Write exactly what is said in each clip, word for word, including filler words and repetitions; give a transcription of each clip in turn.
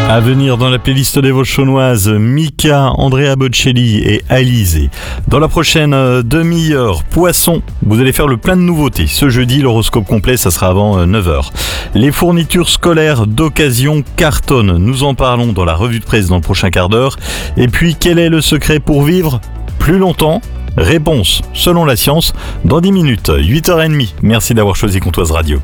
À venir dans la playlist des Vosges-Chaunoises, Mika, Andrea Bocelli et Alizé. Dans la prochaine demi-heure, Poisson, vous allez faire le plein de nouveautés. Ce jeudi, l'horoscope complet, ça sera avant neuf heures. Les fournitures scolaires d'occasion cartonnent. Nous en parlons dans la revue de presse dans le prochain quart d'heure. Et puis, quel est le secret pour vivre plus longtemps ? Réponse, selon la science, dans dix minutes, huit heures trente. Merci d'avoir choisi Comtoise Radio.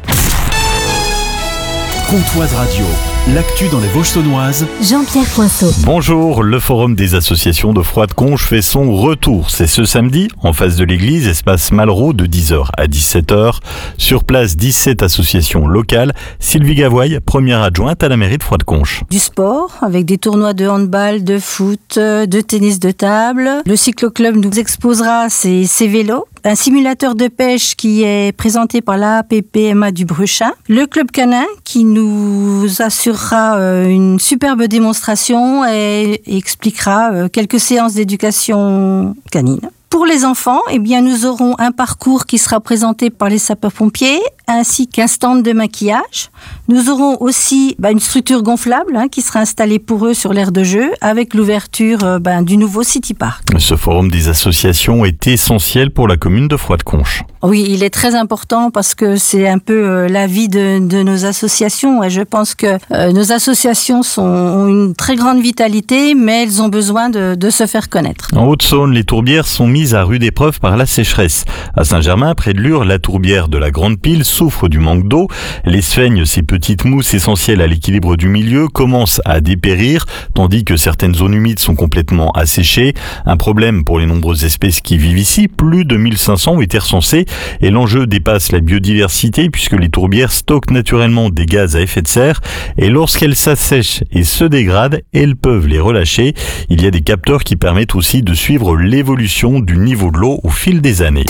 Comtoise Radio, l'actu dans les Vosges-Saunoises. Jean-Pierre Poinceau. Bonjour, le forum des associations de Froide-Conches fait son retour. C'est ce samedi, en face de l'église, espace Malraux, de dix heures à dix-sept heures. Sur place, dix-sept associations locales. Sylvie Gavoy, première adjointe à la mairie de Froide-Conches. Du sport, avec des tournois de handball, de foot, de tennis de table. Le cycloclub nous exposera ses, ses vélos. Un simulateur de pêche qui est présenté par l'A P P M A du Bruchin. Le club canin qui nous assurera une superbe démonstration et expliquera quelques séances d'éducation canine. Pour les enfants, eh bien, nous aurons un parcours qui sera présenté par les sapeurs-pompiers, ainsi qu'un stand de maquillage. Nous aurons aussi bah, une structure gonflable hein, qui sera installée pour eux sur l'aire de jeu, avec l'ouverture euh, bah, du nouveau City Park. Ce forum des associations est essentiel pour la commune de Froide-Conches. Oui, il est très important parce que c'est un peu euh, la vie de, de nos associations. Et je pense que euh, nos associations sont, ont une très grande vitalité, mais elles ont besoin de, de se faire connaître. En Haute-Saône, les tourbières sont mises à rude épreuve par la sécheresse. À Saint-Germain, près de Lure, la tourbière de la Grande Pile souffre du manque d'eau. Les sphègnes, ces petites mousses essentielles à l'équilibre du milieu, commencent à dépérir, tandis que certaines zones humides sont complètement asséchées. Un problème pour les nombreuses espèces qui vivent ici. Plus de mille cinq cents ont été recensées et l'enjeu dépasse la biodiversité puisque les tourbières stockent naturellement des gaz à effet de serre et lorsqu'elles s'assèchent et se dégradent, elles peuvent les relâcher. Il y a des capteurs qui permettent aussi de suivre l'évolution du niveau de l'eau au fil des années.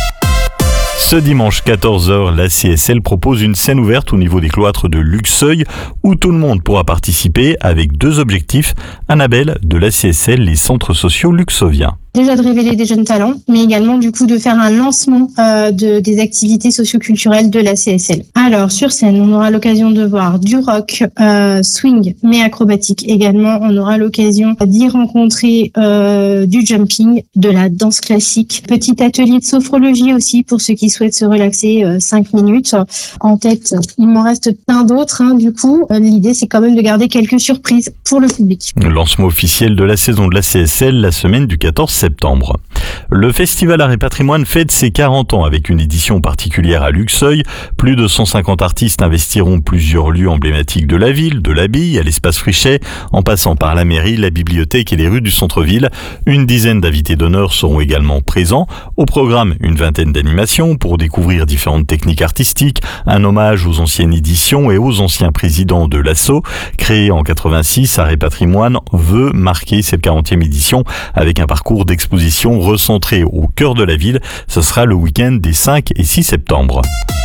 Ce dimanche quatorze heures, la C S L propose une scène ouverte au niveau des cloîtres de Luxeuil où tout le monde pourra participer avec deux objectifs, un label de la C S L, les centres sociaux luxoviens. Déjà de révéler des jeunes talents, mais également du coup de faire un lancement euh, de, des activités socioculturelles de la C S L. Alors sur scène, on aura l'occasion de voir du rock, euh, swing, mais acrobatique également. On aura l'occasion d'y rencontrer euh, du jumping, de la danse classique, petit atelier de sophrologie aussi pour ceux qui souhaitent se relaxer euh, cinq minutes. En tête, il m'en reste plein d'autres. Hein, du coup, euh, l'idée c'est quand même de garder quelques surprises pour le public. Le lancement officiel de la saison de la C S L la semaine du quatorze septembre. Le Festival Art et Patrimoine fête ses quarante ans avec une édition particulière à Luxeuil. Plus de cent cinquante artistes investiront plusieurs lieux emblématiques de la ville, de l'Abbaye à l'espace Frichet, en passant par la mairie, la bibliothèque et les rues du centre-ville. Une dizaine d'invités d'honneur seront également présents. Au programme, une vingtaine d'animations pour découvrir différentes techniques artistiques, un hommage aux anciennes éditions et aux anciens présidents de l'A S S O. Créé en quatre-vingt-six, Art et Patrimoine veut marquer cette quarantième édition avec un parcours d'exposition recentré au cœur de la ville. Ce sera le week-end des cinq et six septembre.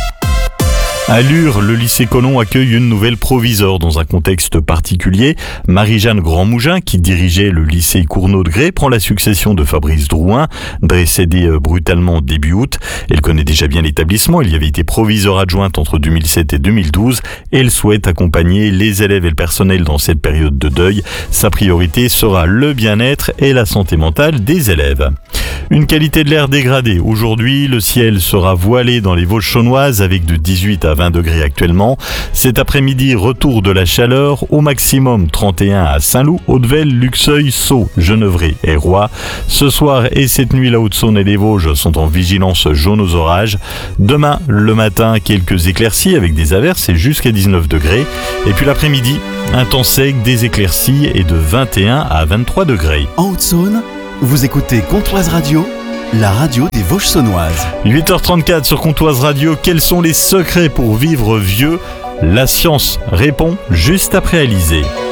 À Lure, le lycée Colomb accueille une nouvelle proviseure dans un contexte particulier. Marie-Jeanne Grandmougin, qui dirigeait le lycée Cournot de Grès, prend la succession de Fabrice Drouin, décédé brutalement début août. Elle connaît déjà bien l'établissement. Elle y avait été proviseure adjointe entre deux mille sept et deux mille douze. Elle souhaite accompagner les élèves et le personnel dans cette période de deuil. Sa priorité sera le bien-être et la santé mentale des élèves. Une qualité de l'air dégradée. Aujourd'hui, le ciel sera voilé dans les Vosges-Chaunoises avec de dix-huit à vingt degrés actuellement. Cet après-midi, retour de la chaleur. Au maximum trente et un à Saint-Loup, Hautevelle, Luxeuil, Sceaux, Genevrey et Roy. Ce soir et cette nuit, la Haute-Saône et les Vosges sont en vigilance jaune aux orages. Demain, le matin, quelques éclaircies avec des averses et jusqu'à dix-neuf degrés. Et puis l'après-midi, un temps sec, des éclaircies et de vingt et un à vingt-trois degrés. En Haute-Saône, vous écoutez Comtoise Radio, la radio des Vosges-Saunoises. huit heures trente-quatre sur Comtoise Radio. Quels sont les secrets pour vivre vieux ? La science répond juste après Alizé.